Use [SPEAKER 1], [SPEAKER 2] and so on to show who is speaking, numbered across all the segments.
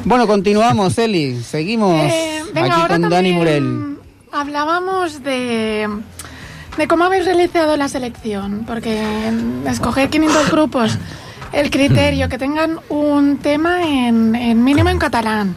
[SPEAKER 1] Bueno, continuamos, Eli. Seguimos
[SPEAKER 2] venga,
[SPEAKER 1] aquí con Dani Murel.
[SPEAKER 2] Hablábamos de cómo habéis realizado la selección, porque escoger 500 grupos, el criterio que tengan un tema en mínimo en catalán,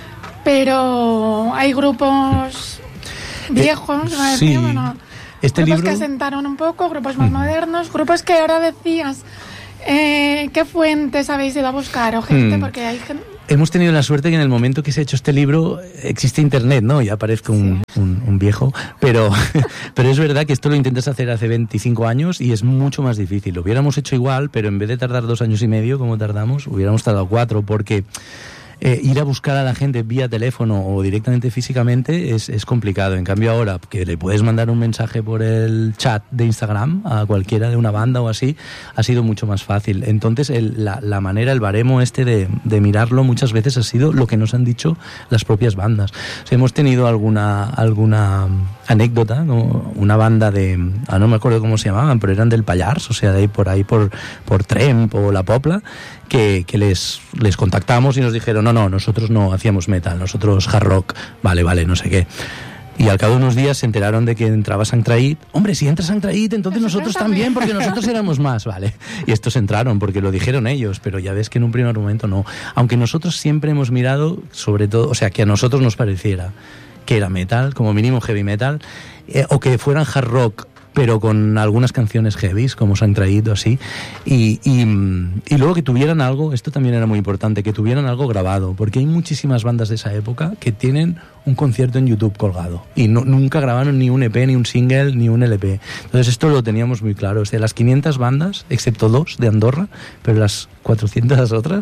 [SPEAKER 2] pero hay grupos viejos,
[SPEAKER 3] sí.
[SPEAKER 2] Grupos libro... que asentaron un poco, grupos más modernos, grupos que ahora decías, ¿qué fuentes habéis ido a buscar o gente? Porque hay gente...
[SPEAKER 3] Hemos tenido la suerte que en el momento que se ha hecho este libro existe internet, ¿no? Ya parezco un viejo, pero es verdad que esto lo intentas hacer hace 25 años y es mucho más difícil. Lo hubiéramos hecho igual, pero en vez de tardar 2 años y medio, como tardamos, hubiéramos tardado 4, porque ir a buscar a la gente vía teléfono o directamente físicamente es complicado. En cambio ahora, que le puedes mandar un mensaje por el chat de Instagram a cualquiera de una banda o así, ha sido mucho más fácil. Entonces la manera, el baremo de mirarlo muchas veces ha sido lo que nos han dicho las propias bandas. O sea, hemos tenido alguna anécdota, ¿no? Una banda no me acuerdo cómo se llamaban, pero eran del Pallars, o sea, de ahí por Tremp o La Popla, que les contactamos y nos dijeron, no, nosotros no hacíamos metal, nosotros hard rock, vale, no sé qué. Y al cabo de unos días se enteraron de que entraba Sanctraïd. Hombre, si entra Sanctraïd, entonces nosotros también, porque nosotros éramos más, ¿vale? Y estos entraron porque lo dijeron ellos, pero ya ves que en un primer momento no. Aunque nosotros siempre hemos mirado, sobre todo, o sea, que a nosotros nos pareciera que era metal, como mínimo heavy metal, o que fueran hard rock, pero con algunas canciones heavies, como Sanctraïd o así, y luego que tuvieran algo, esto también era muy importante, que tuvieran algo grabado, porque hay muchísimas bandas de esa época que tienen un concierto en YouTube colgado, y nunca grabaron ni un EP, ni un single, ni un LP. Entonces esto lo teníamos muy claro. De las 500 bandas, excepto 2 de Andorra, pero las 400 otras,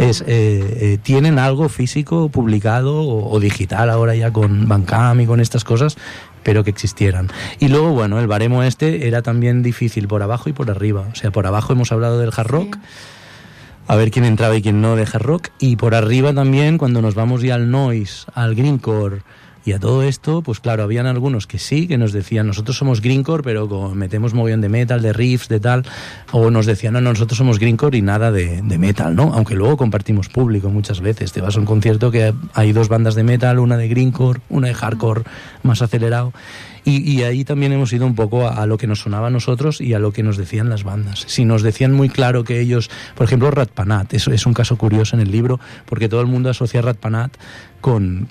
[SPEAKER 3] tienen algo físico publicado o digital ahora ya con Bandcamp y con estas cosas, pero que existieran. Y luego, bueno, el baremo era también difícil por abajo y por arriba. O sea, por abajo hemos hablado del hard rock, a ver quién entraba y quién no de hard rock, y por arriba también, cuando nos vamos ya al noise, al greencore y a todo esto, pues claro, habían algunos que sí, que nos decían, nosotros somos greencore, pero metemos mogollón de metal, de riffs, de tal, o nos decían, no, nosotros somos greencore y nada de metal, ¿no? Aunque luego compartimos público muchas veces. Te vas a un concierto que hay 2 bandas de metal, una de greencore, una de hardcore más acelerado, y ahí también hemos ido un poco a lo que nos sonaba a nosotros y a lo que nos decían las bandas. Si nos decían muy claro que ellos, por ejemplo, Ratpanat, eso es un caso curioso en el libro, porque todo el mundo asocia Ratpanat con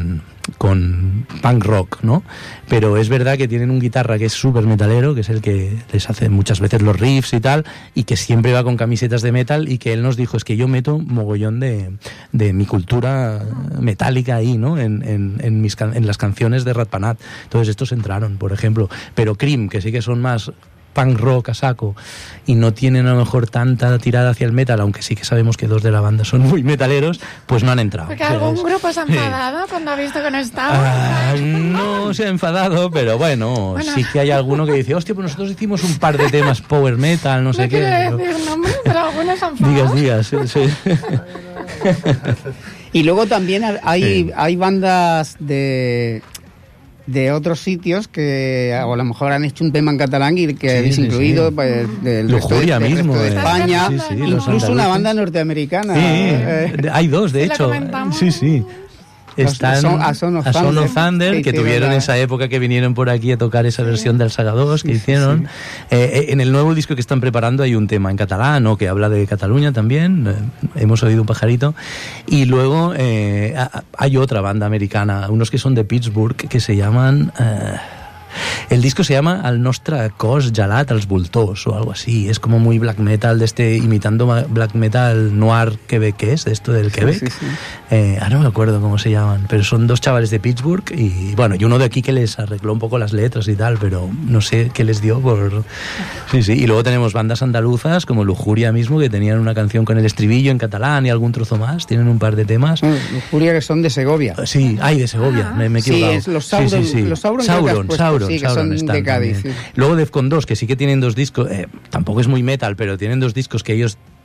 [SPEAKER 3] punk rock, ¿no? Pero es verdad que tienen un guitarra que es súper metalero, que es el que les hace muchas veces los riffs y tal, y que siempre va con camisetas de metal, y que él nos dijo, es que yo meto mogollón de mi cultura metálica ahí, ¿no? En las canciones de Ratpanat. Entonces estos entraron, por ejemplo. Pero Cream, que sí que son más punk rock a saco y no tienen a lo mejor tanta tirada hacia el metal, aunque sí que sabemos que 2 de la banda son muy metaleros, pues no han entrado.
[SPEAKER 2] Porque algún grupo se ha enfadado cuando ha visto que no estaba.
[SPEAKER 3] No se ha enfadado, pero bueno, sí que hay alguno que dice, hostia, pues nosotros hicimos un par de temas power metal, no sé qué.
[SPEAKER 2] No quiero decir nombres, pero algunos se han enfadado.
[SPEAKER 3] Digas, sí.
[SPEAKER 1] Y luego también hay bandas de otros sitios que a lo mejor han hecho un tema en catalán y que habéis incluido pues, del
[SPEAKER 3] Lujuria mismo,
[SPEAKER 1] resto de España, incluso una banda norteamericana.
[SPEAKER 3] Hay 2, de hecho. Sí. Están
[SPEAKER 1] a Son of
[SPEAKER 3] Thunder, que tuvieron esa época que vinieron por aquí a tocar esa versión del Saga 2 que hicieron. En el nuevo disco que están preparando hay un tema en catalán, ¿no? Que habla de Cataluña también. Hemos oído un pajarito. Y luego hay otra banda americana, unos que son de Pittsburgh, que se llaman... el disco se llama El nostre cos gelat als voltors o algo así. Es como muy black metal, imitando black metal noir quebequés, de esto del Quebec. Sí. Ahora no me acuerdo cómo se llaman, pero son 2 chavales de Pittsburgh y bueno, y uno de aquí que les arregló un poco las letras y tal, pero no sé qué les dio por... Sí. Y luego tenemos bandas andaluzas como Lujuria mismo, que tenían una canción con el estribillo en catalán y algún trozo más. Tienen un par de temas.
[SPEAKER 1] Lujuria, que son de Segovia.
[SPEAKER 3] Sí, de Segovia, me he equivocado.
[SPEAKER 1] Sí, es los Sauron.
[SPEAKER 3] Sí.
[SPEAKER 1] Los Sauron, sí, que son de Cádiz. Sí.
[SPEAKER 3] Luego Defcon 2, que sí que tienen 2 discos, tampoco es muy metal, pero tienen 2 discos que ellos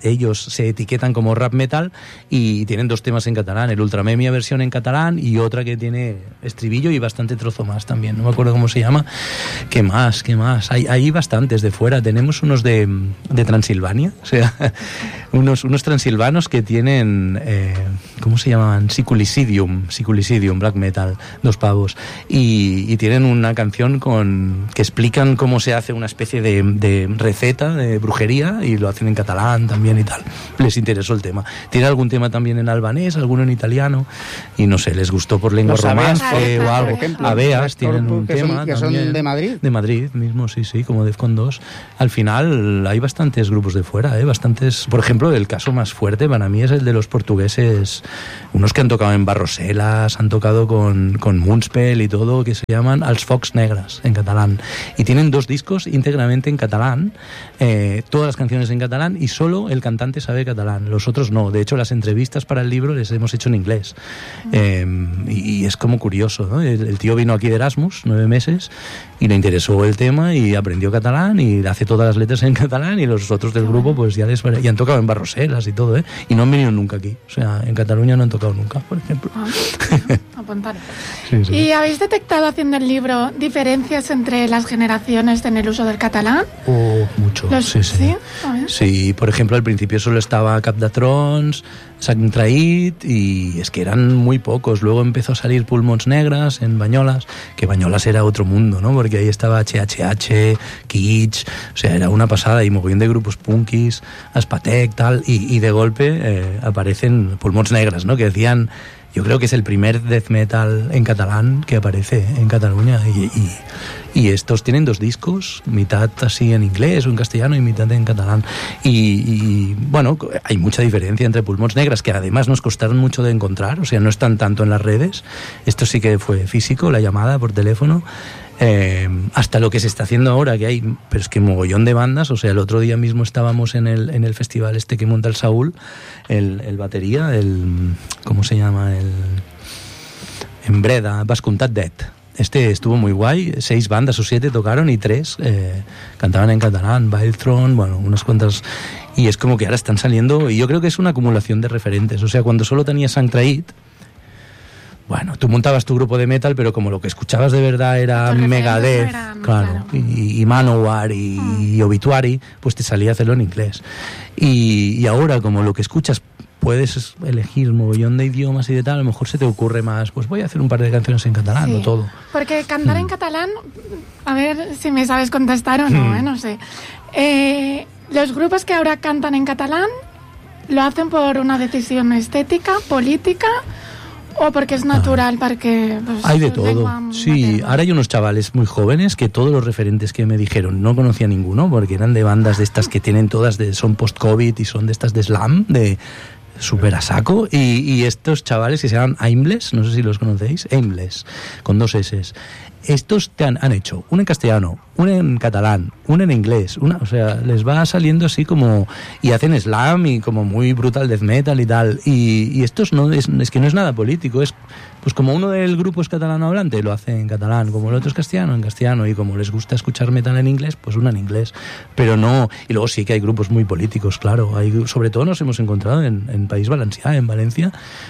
[SPEAKER 3] ellos se etiquetan como rap metal y tienen 2 temas en catalán, el Ultramemia versión en catalán y otra que tiene estribillo y bastante trozo más también, no me acuerdo cómo se llama. ¿Qué más? Hay bastantes de fuera, tenemos unos de Transilvania, o sea, unos transilvanos que tienen, ¿cómo se llaman? Siculicidium, black metal, 2 pavos, y tienen una canción que explican cómo se hace una especie de receta de brujería y lo hacen en catalán también y tal. Les interesó el tema. Tiene algún tema también en albanés, alguno en italiano y no sé, les gustó por lengua romance o algo. Aveas tienen un tema
[SPEAKER 1] que son de Madrid.
[SPEAKER 3] De Madrid mismo, sí, como Defcon 2. Al final hay bastantes grupos de fuera, bastantes. Por ejemplo, el caso más fuerte para mí es el de los portugueses, unos que han tocado en Barroselas, han tocado con Moonspell y todo, que se llaman Els Focs Negres en catalán. Y tienen 2 discos íntegramente en catalán, todas las canciones en catalán y solo el cantante sabe catalán, los otros no. De hecho, las entrevistas para el libro les hemos hecho en inglés. Y es como curioso, ¿no? El tío vino aquí de Erasmus 9 meses y le interesó el tema y aprendió catalán y hace todas las letras en catalán y los otros del grupo pues ya han tocado en Barroselas y todo, y no han venido nunca aquí. O sea, en Cataluña no han tocado nunca, por ejemplo.
[SPEAKER 2] Apuntar.
[SPEAKER 3] Sí.
[SPEAKER 2] ¿Y habéis detectado haciendo el libro diferencias entre las generaciones en el uso del catalán?
[SPEAKER 3] Mucho. Sí. Sí, por ejemplo, al principio solo estaba Cap de Trons, Sant Traït y es que eran muy pocos. Luego empezó a salir Pulmons Negres en Banyolas, que Banyolas era otro mundo, ¿no? Porque ahí estaba HHH, Kitsch, o sea, era una pasada y mogollón de grupos punkis, Aspatec, tal, y de golpe aparecen Pulmons Negres, ¿no? Que decían, yo creo que es el primer death metal en catalán que aparece en Cataluña y estos tienen 2 discos, mitad así en inglés o en castellano y mitad en catalán y bueno, hay mucha diferencia entre Pulmons Negres, que además nos costaron mucho de encontrar, o sea, no están tanto en las redes, esto sí que fue físico, la llamada por teléfono, hasta lo que se está haciendo ahora, que hay, pero es que mogollón de bandas. O sea, el otro día mismo estábamos en el festival este que monta el Saúl, el batería, ¿cómo se llama? En Breda, Bascuntat Dead. Este estuvo muy guay, 6 bandas o 7 tocaron y 3 cantaban en catalán, Viltron, bueno, unas cuantas, y es como que ahora están saliendo, y yo creo que es una acumulación de referentes. O sea, cuando solo tenías Sant Traït, bueno, tú montabas tu grupo de metal, pero como lo que escuchabas de verdad era Megadeth, claro. Y Manowar y Obituary, pues te salía a hacerlo en inglés. Y ahora, como lo que escuchas puedes elegir un mogollón de idiomas y de tal, a lo mejor se te ocurre más, pues voy a hacer un par de canciones en catalán, o todo.
[SPEAKER 2] Porque cantar en catalán, a ver si me sabes contestar o no, no sé. Los grupos que ahora cantan en catalán, ¿lo hacen por una decisión estética, política, o porque es natural, porque pues,
[SPEAKER 3] hay de todo, sí. Materna. Ahora hay unos chavales muy jóvenes que todos los referentes que me dijeron no conocía ninguno, porque eran de bandas de estas que tienen todas, son post-COVID y son de estas de slam, de súper a saco, y estos chavales que se llaman Aimless, no sé si los conocéis, Aimless, con 2 S. Estos te han hecho una en castellano, una en catalán, una en inglés, o sea, les va saliendo así como, y hacen slam y como muy brutal death metal y tal, y estos no es que no es nada político, es pues como uno del grupo es catalano hablante, lo hace en catalán, como el otro es castellano, en castellano, y como les gusta escuchar metal en inglés, pues una en inglés, pero no, y luego sí que hay grupos muy políticos, claro, sobre todo nos hemos encontrado en País Valencià, en Valencia,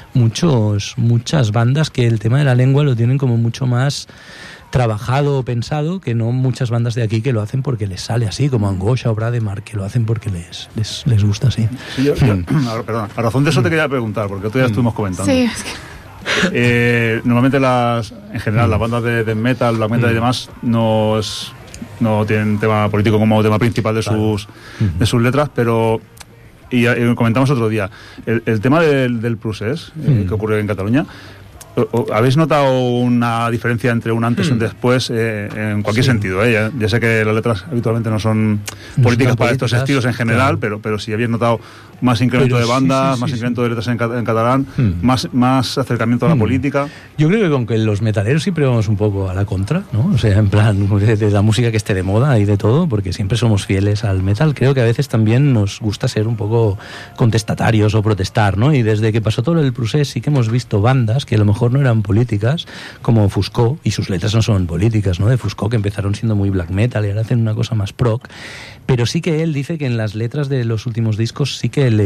[SPEAKER 3] muchas bandas que el tema de la lengua lo tienen como mucho más trabajado o pensado, que no muchas bandas de aquí que lo hacen porque les sale así, como Angoixa o Brademar, que lo hacen porque les gusta así.
[SPEAKER 4] Sí, perdón, a razón de eso te quería preguntar, porque otro día estuvimos comentando.
[SPEAKER 2] Sí, es
[SPEAKER 4] que... normalmente en general las bandas de metal, black metal y demás no tienen tema político como tema principal de sus letras, pero y comentamos otro día el tema del procés que ocurre en Cataluña. ¿Habéis notado una diferencia entre un antes y un después en cualquier sentido? Ya sé que las letras habitualmente no son políticas para estos estilos en general, claro. pero si habéis notado más incremento de bandas, más incremento de letras en catalán, más acercamiento a la política.
[SPEAKER 3] Yo creo que con que los metaleros siempre vamos un poco a la contra, ¿no? O sea, en plan, de la música que esté de moda y de todo, porque siempre somos fieles al metal. Creo que a veces también nos gusta ser un poco contestatarios o protestar, ¿no? Y desde que pasó todo el procés sí que hemos visto bandas que a lo mejor mejor no eran políticas, como Fusco, y sus letras no son políticas, ¿no? De Fusco, que empezaron siendo muy black metal y ahora hacen una cosa más prog, pero sí que él dice que en las letras de los últimos discos sí que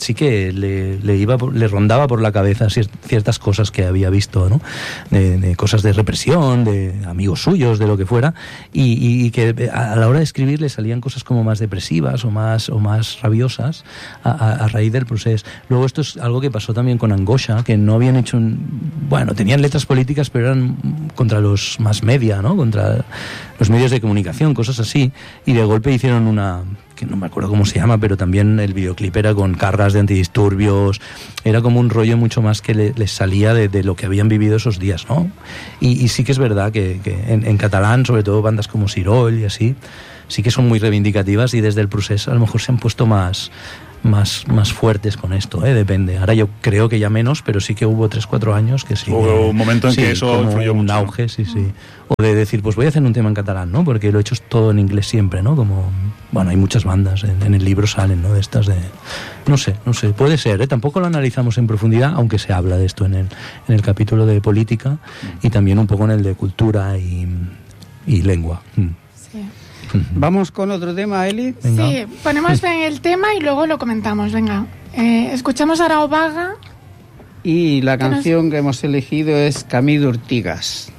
[SPEAKER 3] le rondaba por la cabeza ciertas cosas que había visto, ¿no? De cosas de represión, de amigos suyos, de lo que fuera, y que a la hora de escribir le salían cosas como más depresivas o más rabiosas a raíz del proceso. Luego esto es algo que pasó también con Angosha, que no habían hecho tenían letras políticas, pero eran contra los mass media, ¿no? Contra los medios de comunicación, cosas así, y de golpe hicieron una, que no me acuerdo cómo se llama, pero también el videoclip era con cargas de antidisturbios, era como un rollo mucho más que les salía de lo que habían vivido esos días, ¿no? Y sí que es verdad que en catalán, sobre todo bandas como Siroll y así, sí que son muy reivindicativas, y desde el procés a lo mejor se han puesto más fuertes con esto, depende. Ahora yo creo que ya menos, pero sí que hubo 3-4 años que sí.
[SPEAKER 4] Hubo un momento en que eso influyó mucho.
[SPEAKER 3] Un auge, sí. O de decir, pues voy a hacer un tema en catalán, ¿no? Porque lo he hecho todo en inglés siempre, ¿no? Como, bueno, hay muchas bandas, en el libro salen, ¿no? De estas de... No sé, puede ser, Tampoco lo analizamos en profundidad, aunque se habla de esto en el capítulo de política y también un poco en el de cultura y lengua.
[SPEAKER 2] Sí.
[SPEAKER 1] Vamos con otro tema, Eli.
[SPEAKER 2] Venga. Sí, ponemos en el tema y luego lo comentamos. Venga, escuchamos a Arau Vaga.
[SPEAKER 1] Y la canción que hemos elegido es Camí d'Ortigues.